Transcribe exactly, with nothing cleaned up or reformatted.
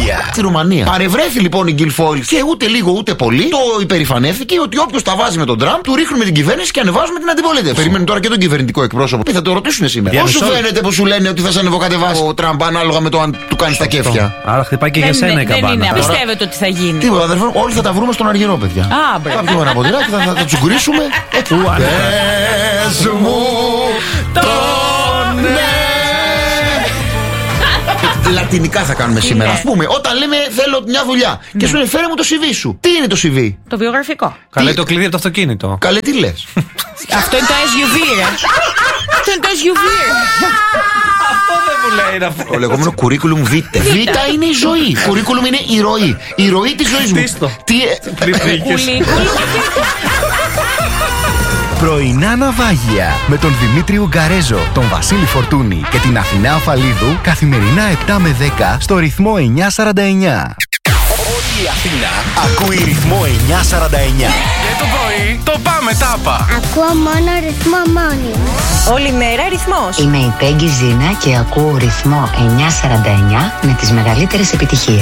ναυάγια στη Ρουμανία. Παρευρέθη λοιπόν η Γκιλφόιλ και ούτε λίγο ούτε πολύ το υπερηφανέθηκε ότι όποιος τα βάζει με τον Τραμπ, του ρίχνουμε την κυβέρνηση και ανεβάζουμε την αντιπολίτευση. Περιμένουν τώρα και τον κυβερνητικό εκπρόσωπο. Θα το ρωτήσουν σήμερα. Πώς σου φαίνεται που σου λένε ότι θα σε ανεβοκατεβάσει ο Τραμπ ανάλογα με το αν του κάνει τα κέφια? Άρα χτυπάει και για σένα η καμπάνα. Δεν είναι, πιστεύετε ότι θα γίνει. Τίποτα, αδερφέ, όλοι θα τα βρούμε στον Αργυρό, παιδιά. Α, μπράβο. Θα πιούμε ένα ποτηράκι, θα, θα, θα τσουγκρίσουμε. Πες μου το ναι. Λατινικά θα κάνουμε σήμερα. Ας πούμε, όταν λέμε θέλω μια δουλειά και σου λένε φέρε μου το σι βι σου. Τι είναι το σι βι? Το βιογραφικό. Καλέ το κλειδί από το αυτοκίνητο. Καλέ, τι λες? Αυτό είναι το ες γιου βι, ρε. Αυτό είναι το ες γιου βι. Αυτό δεν μου λέει να πω. Το λεγόμενο curriculum vitae. Vita είναι η ζωή. Curriculum είναι η ροή. Η ροή της ζωής μου. Τι. Πρωινά ναυάγια με τον Δημήτρη Ουγκαρέζο, τον Βασίλη Φορτούνη και την Αθηνά Αφαλίδου καθημερινά επτά με δέκα στο ρυθμό εννιά σαράντα εννιά. Όλη η Αθήνα ακούει ρυθμό εννιά σαράντα εννιά. Και το πρωί το πάμε τάπα. Ακούω μόνο ρυθμό μόνιμο. Όλη μέρα ρυθμός. Είμαι η Πέγγι Ζήνα και ακούω ρυθμό εννιά σαράντα εννιά με τις μεγαλύτερες επιτυχίες.